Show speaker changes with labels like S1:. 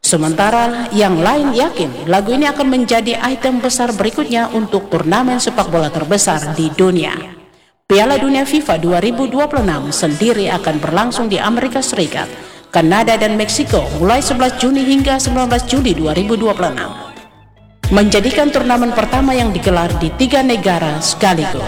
S1: Sementara yang lain yakin lagu ini akan menjadi item besar berikutnya untuk turnamen sepak bola terbesar di dunia. Piala Dunia FIFA 2026 sendiri akan berlangsung di Amerika Serikat, Kanada dan Meksiko mulai 11 Juni hingga 19 Juli 2026. Menjadikan turnamen pertama yang digelar di 3 negara sekaligus.